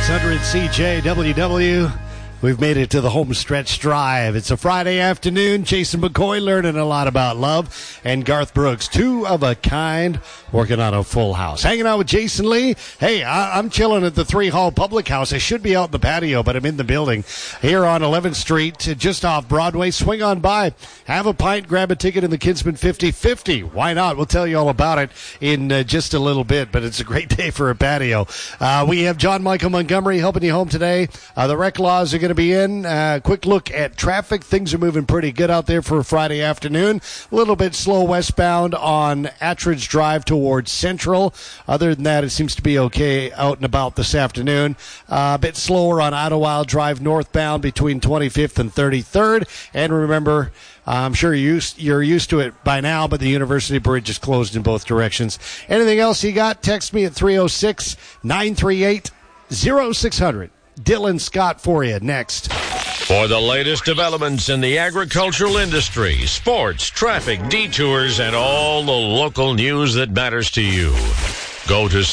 600 CJWW. We've made it to the home stretch drive. It's a Friday afternoon. Jason McCoy learning a lot about love. And Garth Brooks, two of a kind, working on a full house. Hanging out with Jason Lee. Hey, I'm chilling at the 3 Hall Public House. I should be out in the patio, but I'm in the building here on 11th Street, just off Broadway. Swing on by. Have a pint, grab a ticket in the Kinsman 50/50. Why not? We'll tell you all about it in just a little bit, but it's a great day for a patio. We have John Michael Montgomery helping you home today. The rec laws are going to be in. Quick look at traffic. Things are moving pretty good out there for a Friday afternoon. A little bit slow westbound on Attridge Drive towards Central. Other than that, it seems to be okay out and about this afternoon. A bit slower on Idlewild Drive northbound between 25th and 33rd. And remember, I'm sure you're used to it by now, but the University Bridge is closed in both directions. Anything else you got? Text me at 306-938-0600. Dylan Scott for you next. For the latest developments in the agricultural industry, sports, traffic, detours, and all the local news that matters to you, go to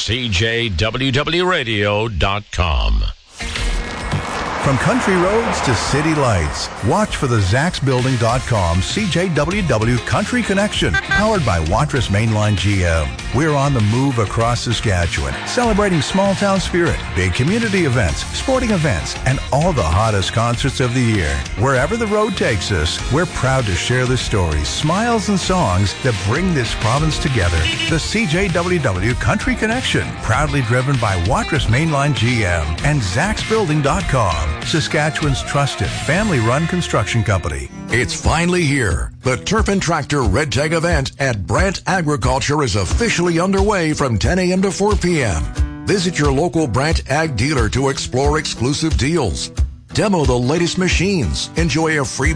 CJWWRadio.com. From country roads to city lights, watch for the ZachsBuilding.com CJWW Country Connection, powered by Watrous Mainline GM. We're on the move across Saskatchewan, celebrating small town spirit, big community events, sporting events, and all the hottest concerts of the year. Wherever the road takes us, we're proud to share the stories, smiles, and songs that bring this province together. The CJWW Country Connection, proudly driven by Watrous Mainline GM and ZachsBuilding.com. Saskatchewan's trusted family-run construction company. It's finally here. The Turpin Tractor Red Tag event at Brant Agriculture is officially underway from 10 a.m. to 4 p.m. Visit your local Brant Ag dealer to explore exclusive deals. Demo the latest machines. Enjoy a free